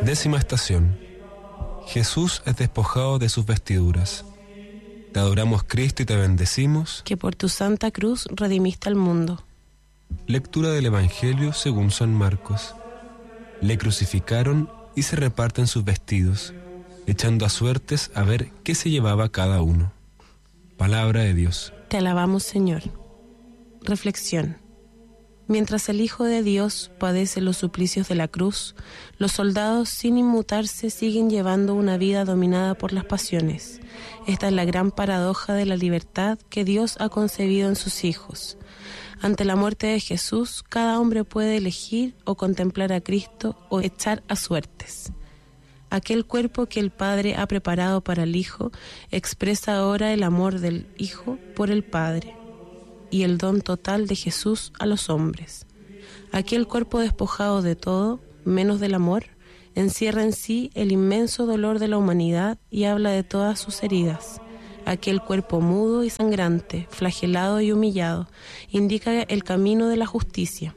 Décima estación. Jesús es despojado de sus vestiduras. Te adoramos, Cristo, y te bendecimos, que por tu santa cruz redimiste al mundo. Lectura del Evangelio según San Marcos. Le crucificaron y se reparten sus vestidos, echando a suertes a ver qué se llevaba cada uno. Palabra de Dios. Te alabamos, Señor. Reflexión. Mientras el Hijo de Dios padece los suplicios de la cruz, los soldados, sin inmutarse, siguen llevando una vida dominada por las pasiones. Esta es la gran paradoja de la libertad que Dios ha concebido en sus hijos. Ante la muerte de Jesús, cada hombre puede elegir o contemplar a Cristo o echar a suertes. Aquel cuerpo que el Padre ha preparado para el Hijo expresa ahora el amor del Hijo por el Padre y el don total de Jesús a los hombres. Aquel cuerpo despojado de todo, menos del amor, encierra en sí el inmenso dolor de la humanidad y habla de todas sus heridas. Aquel cuerpo mudo y sangrante, flagelado y humillado, indica el camino de la justicia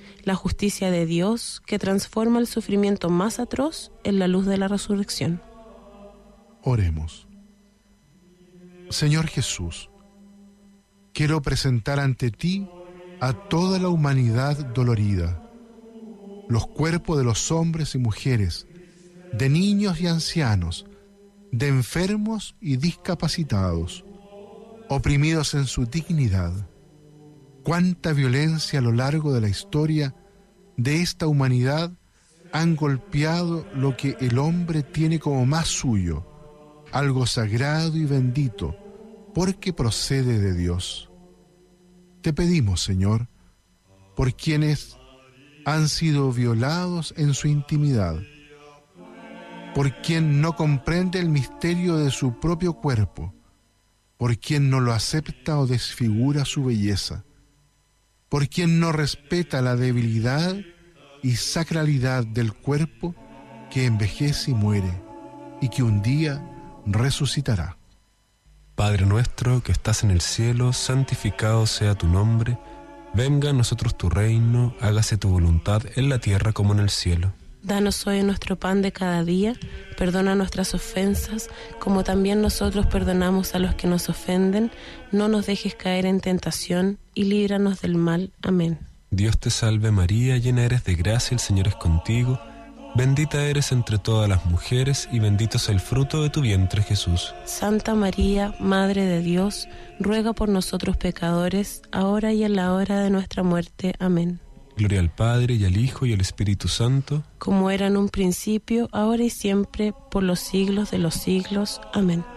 de Dios que transforma el sufrimiento más atroz en la luz de la resurrección. Oremos. Señor Jesús, quiero presentar ante ti a toda la humanidad dolorida, los cuerpos de los hombres y mujeres, de niños y ancianos, de enfermos y discapacitados, oprimidos en su dignidad. Cuánta violencia a lo largo de la historia de esta humanidad han golpeado lo que el hombre tiene como más suyo, algo sagrado y bendito, porque procede de Dios. Te pedimos, Señor, por quienes han sido violados en su intimidad, por quien no comprende el misterio de su propio cuerpo, por quien no lo acepta o desfigura su belleza, por quien no respeta la debilidad y sacralidad del cuerpo que envejece y muere, y que un día resucitará. Padre nuestro que estás en el cielo, santificado sea tu nombre. Venga a nosotros tu reino, hágase tu voluntad en la tierra como en el cielo. Danos hoy nuestro pan de cada día, perdona nuestras ofensas, como también nosotros perdonamos a los que nos ofenden. No nos dejes caer en tentación y líbranos del mal. Amén. Dios te salve María, llena eres de gracia, el Señor es contigo. Bendita eres entre todas las mujeres y bendito es el fruto de tu vientre, Jesús. Santa María, Madre de Dios, ruega por nosotros pecadores, ahora y en la hora de nuestra muerte. Amén. Gloria al Padre, y al Hijo, y al Espíritu Santo. Como era en un principio, ahora y siempre, por los siglos de los siglos. Amén.